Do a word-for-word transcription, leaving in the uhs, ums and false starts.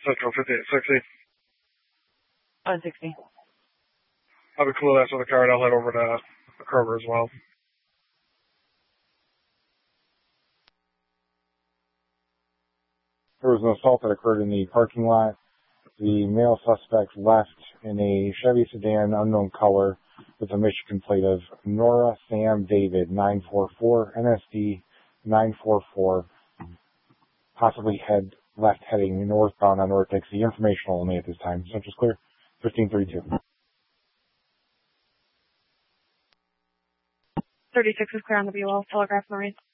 Central fifty-eight sixty. one sixty. I'll be cool after the card. I'll head over to the Kroger as well. There was an assault that occurred in the parking lot. The male suspect left in a Chevy sedan, unknown color, with a Michigan plate of Nora Sam David nine four four, N S D nine four four, possibly head left heading northbound on North Dixie. Information only at this time. Central's clear. fifteen thirty-two. thirty-six is clear on the B L, Telegraph Marine.